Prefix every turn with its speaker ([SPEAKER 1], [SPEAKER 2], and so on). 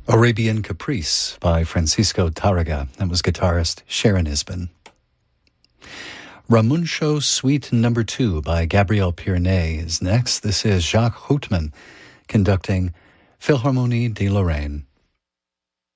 [SPEAKER 1] Arabian Caprice by Francisco Tárrega. That was guitarist Sharon Isbin. Ramuncio Suite No. 2 by Gabriel Pirnet is next. This is Jacques Houtman conducting Philharmonie de Lorraine.